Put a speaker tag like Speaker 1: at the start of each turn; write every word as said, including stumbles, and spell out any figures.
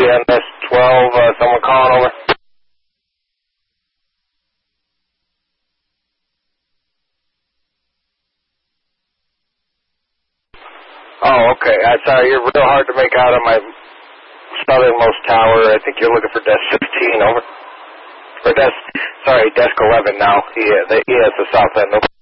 Speaker 1: N S twelve, uh, someone calling over. Oh, okay. I'm sorry, you're real hard to make out on my southernmost tower. I think you're looking for desk sixteen, over. Or desk, sorry, desk eleven now. He, he has the south end.